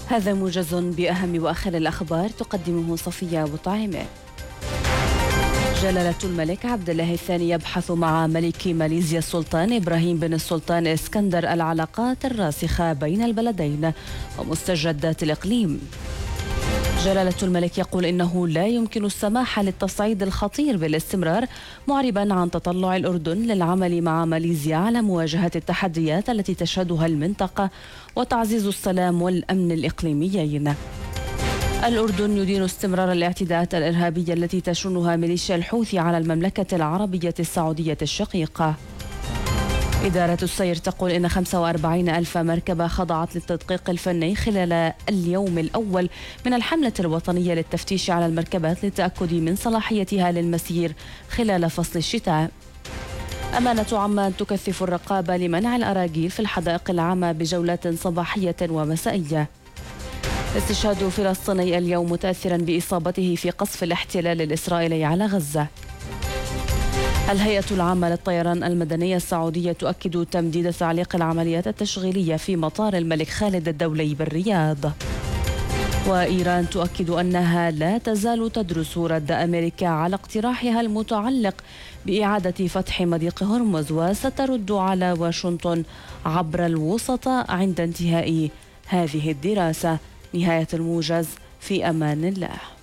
هذا موجز بأهم وآخر الأخبار تقدمه صفية وطعيمة. جلالة الملك عبد الله الثاني يبحث مع ملك ماليزيا السلطان إبراهيم بن السلطان اسكندر العلاقات الراسخة بين البلدين ومستجدات الإقليم. جلالة الملك يقول إنه لا يمكن السماح للتصعيد الخطير بالاستمرار، معربا عن تطلع الأردن للعمل مع ماليزيا على مواجهة التحديات التي تشهدها المنطقة وتعزيز السلام والأمن الإقليميين. الأردن يدين استمرار الاعتداءات الإرهابية التي تشنها ميليشيا الحوثي على المملكة العربية السعودية الشقيقة. إدارة السير تقول إن 45 ألف مركبة خضعت للتدقيق الفني خلال اليوم الأول من الحملة الوطنية للتفتيش على المركبات للتأكد من صلاحيتها للمسير خلال فصل الشتاء. أمانة عمان تكثف الرقابة لمنع الأراجيل في الحدائق العامة بجولات صباحية ومسائية. استشهاد فلسطيني اليوم متأثرا بإصابته في قصف الاحتلال الإسرائيلي على غزة. الهيئة العامة للطيران المدنية السعودية تؤكد تمديد تعليق العمليات التشغيلية في مطار الملك خالد الدولي بالرياض. وإيران تؤكد أنها لا تزال تدرس رد أمريكا على اقتراحها المتعلق بإعادة فتح مضيق هرمز، وسترد على واشنطن عبر الوسطاء عند انتهاء هذه الدراسة. نهاية الموجز، في أمان الله.